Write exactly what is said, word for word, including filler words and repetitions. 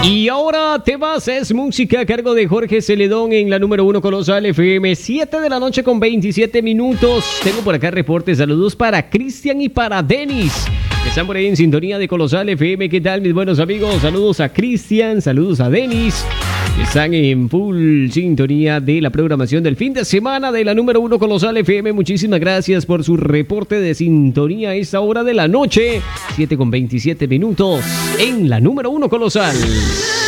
Y ahora te vas, es música a cargo de Jorge Celedón en la número uno Colosal F M, siete de la noche con veintisiete minutos. Tengo por acá reportes, saludos para Cristian y para Denis. Están por ahí en sintonía de Colosal F M. ¿Qué tal, mis buenos amigos? Saludos a Cristian, saludos a Denis. Están en full sintonía de la programación del fin de semana de la número uno Colosal F M. Muchísimas gracias por su reporte de sintonía a esta hora de la noche. siete con veintisiete minutos en la número uno Colosal.